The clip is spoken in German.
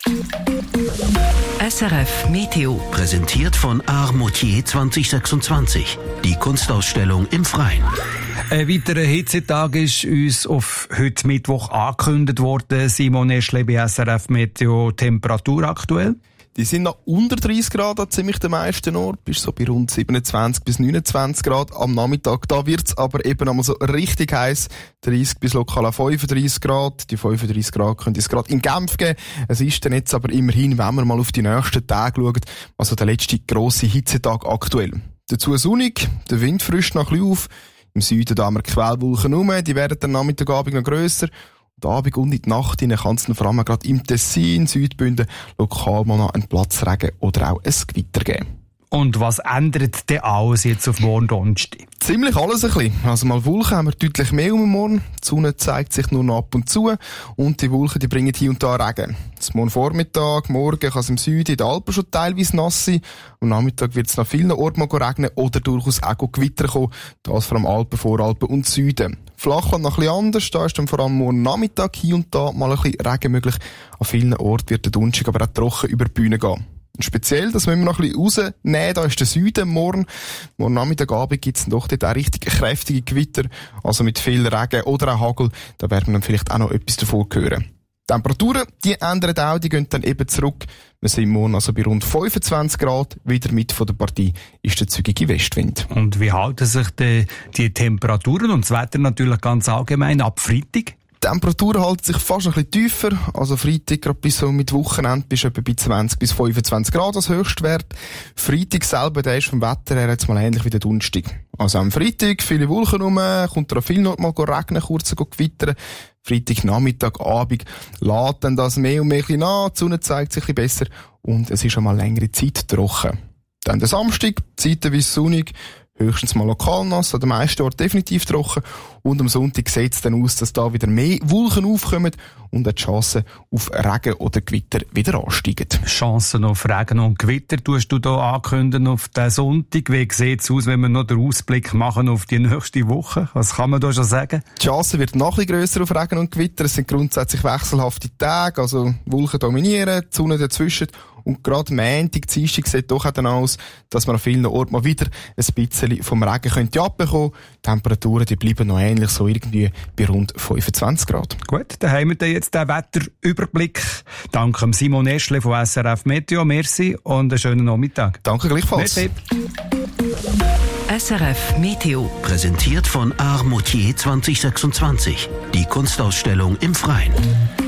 SRF Meteo. Präsentiert von Art Moutier 2026. Die Kunstausstellung im Freien. Ein weiterer Hitzetag ist uns auf heute Mittwoch angekündigt worden. Simon Eschle bei SRF Meteo. Temperatur aktuell? Die sind noch unter 30 Grad an ziemlich den meisten Orten, bis so bei rund 27 bis 29 Grad am Nachmittag. Da wird's aber eben einmal so richtig heiß, 30 bis lokal 35 Grad. Die 35 Grad könnte es gerade in Genf geben. Es ist dann jetzt aber immerhin, wenn man mal auf die nächsten Tage schaut, also der letzte grosse Hitzetag aktuell. Dazu sonnig, der Wind frischt noch ein bisschen auf. Im Süden da haben wir Quellwolken rum, die werden am Nachmittagabend noch grösser. Und Abend und in die Nacht kann es vor allem gerade im Tessin, Südbünden, lokal mal noch einen Platzregen oder auch ein Gewitter geben. Und was ändert denn alles jetzt auf morgen Donnerstag? Ziemlich alles ein bisschen. Also mal Wolken haben wir deutlich mehr um den Morgen. Die Sonne zeigt sich nur noch ab und zu. Und die Wolken, die bringen hier und da Regen. Morgen Vormittag, morgen kann es im Süden in den Alpen schon teilweise nass sein. Am Nachmittag wird es nach vielen Orten mal regnen oder durchaus auch Gewitter kommen. Das vor allem Alpen, Voralpen und Süden. Flachland noch ein bisschen anders. Da ist dann vor allem morgen Nachmittag hier und da mal ein bisschen Regen möglich. An vielen Orten wird der Donnerstag aber auch trocken über die Bühne gehen. Und speziell, das müssen wir noch ein bisschen rausnehmen, da ist der Süden morgen. Morgen Nachmittagabend gibt es doch dort auch richtig kräftige Gewitter, also mit viel Regen oder auch Hagel. Da werden wir dann vielleicht auch noch etwas davon hören. Die Temperaturen, die ändern auch, die gehen dann eben zurück. Wir sind morgen also bei rund 25 Grad. Wieder mit von der Partie ist der zügige Westwind. Und wie halten sich die Temperaturen und das Wetter natürlich ganz allgemein ab Freitag? Die Temperatur hält sich fast ein bisschen tiefer. Also Freitag, gerade bis so mit Wochenende, bist du etwa bei 20 bis 25 Grad als Höchstwert. Freitag selber, der ist vom Wetter her jetzt mal ähnlich wie der Donnerstag. Also am Freitag viele Wolken rum, kommt da viel noch mal regnen, kurz gewittern. Freitag, Nachmittag, Abend lädt dann das mehr und mehr ein bisschen nach. Die Sonne zeigt sich ein bisschen besser und es ist schon mal längere Zeit trocken. Dann der Samstag, zeitweise sonnig. Höchstens mal lokal nass, an den meisten Orten definitiv trocken. Und am Sonntag sieht es dann aus, dass da wieder mehr Wolken aufkommen und die Chancen auf Regen oder Gewitter wieder ansteigen. Chancen auf Regen und Gewitter tust du da ankündigen auf den Sonntag. Wie sieht es aus, wenn wir noch den Ausblick machen auf die nächste Woche? Was kann man da schon sagen? Die Chance wird noch ein bisschen grösser auf Regen und Gewitter. Es sind grundsätzlich wechselhafte Tage, also Wolken dominieren, die Sonne dazwischen. Und gerade Montag, Dienstag sieht doch auch dann aus, dass man an vielen Orten mal wieder ein bisschen vom Regen könnte abbekommen. Die Temperaturen, die bleiben noch ähnlich, so irgendwie bei rund 25 Grad. Gut, dann haben wir jetzt den Wetterüberblick. Danke Simon Eschle von SRF Meteo. Merci und einen schönen Nachmittag. Danke gleichfalls. Merci. SRF Meteo. Präsentiert von Art Moutier 2026. Die Kunstausstellung im Freien.